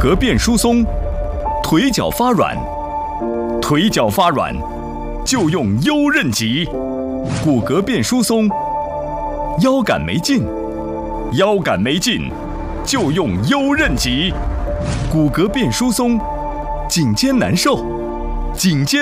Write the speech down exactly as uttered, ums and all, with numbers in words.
骼变疏松，腿脚发软，腿脚发软就用优韧脊。骨骼变疏松，腰杆没劲，腰杆没劲就用优韧脊。骨骼变疏松，颈肩难受，颈肩